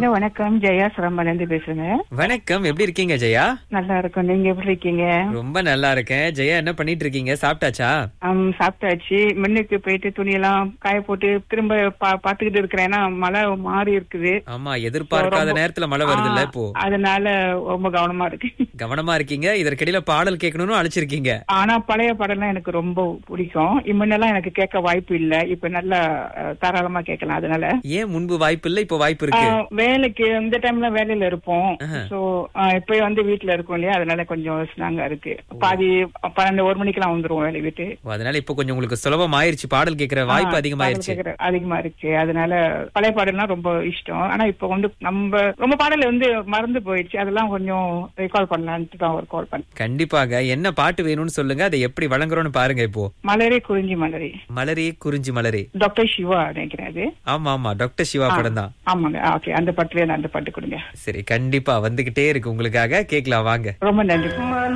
Hello வணக்கம், ஜெயா சிரம்பலேந்து பேசுறேங்க. வணக்கம், எப்படி இருக்கீங்க ஜெயா? நல்லா இருக்கும், நீங்க எப்படி இருக்கீங்க? ரொம்ப நல்லா இருக்கேன். ஜெயா, என்ன பண்ணிட்டு இருக்கீங்க? சாப்பிட்டாச்சா? சாப்பிட்டாச்சு. முன்னுக்கு போயிட்டு துணியெல்லாம் காய போட்டு திரும்ப பாத்துக்கிட்டு இருக்கிறேன். ஏன்னா மழை மாறி இருக்குது. ஆமா, எதிர்பார்க்காத நேரத்துல மழை வருது இல்ல இப்போ. அதனால ரொம்ப கவனமா இருக்கு. கவனமா இருக்கீங்க. இதற்கிடையில பாடல் கேட்கணும்னு அழைச்சிருக்கீங்க. ஆனா பழைய பாடல்லாம் எனக்கு ரொம்ப பிடிக்கும். முன்னெல்லாம் எனக்கு கேட்க வாய்ப்பு இல்ல, இப்ப நல்லா தாராளமா கேட்கலாம். அதனால ஏன் முன்பு வாய்ப்பு இல்ல, இப்ப வாய்ப்பு இருக்கு? வேலைக்கு இந்த டைம்ல வேலையில இருப்போம். சோ இப்ப வீட்டுல இருக்கோம் இல்லையா, அதனால கொஞ்சம் ஸ்ட்ராங்கா இருக்கு. பாதி 12-1 மணிக்கெல்லாம் வந்துருவோம் வேலை விட்டு. அதனால இப்ப கொஞ்சம் உங்களுக்கு சுலபம் ஆயிருச்சு, பாடல் கேட்கிற வாய்ப்பு அதிகமாயிருச்சு. அதிகமா இருக்கு. அதனால பழைய பாடல்லாம் ரொம்ப இஷ்டம். ஆனா இப்ப நம்ம ரொம்ப பாடல் மறந்து போயிடுச்சு. அதெல்லாம் கொஞ்சம் ரெக்கால் பண்ணலான்ட்டு தான் ஒரு கால் பண்ணேன். கண்டிப்பாக. என்ன பாட்டு வேணும்னு சொல்லுங்க, அதை எப்படி வழங்குறோம்னு பாருங்க. இப்போ மலரே குறிஞ்சி மலரே. மலரே குறிஞ்சி மலரே, டாக்டர் சிவா நினைக்கிறது. ஆமா ஆமா, டாக்டர் சிவா படம் தான். ஆமாங்க. ஓகே, அந்த பாட்டுல அந்த பாட்டு கொடுங்க. சரி, கண்டிப்பா வந்துகிட்டே இருக்கு உங்களுக்காக. கேட்கலாம் வாங்க. ரொம்ப நன்றி.